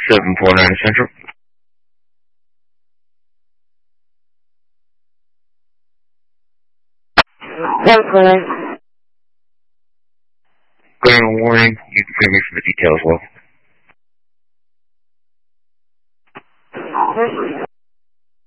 749 Central. Good warning. You can free me for the details, well.